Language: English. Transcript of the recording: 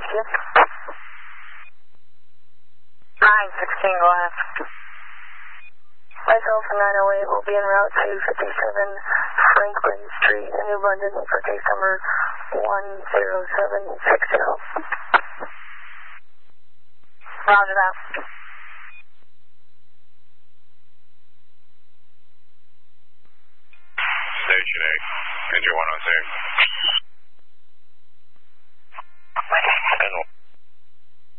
you. 916 left. Myself 908 will be en route to 57 Franklin Street in New London for case number 10760. Roger that. Station 8, engine 1 on 2.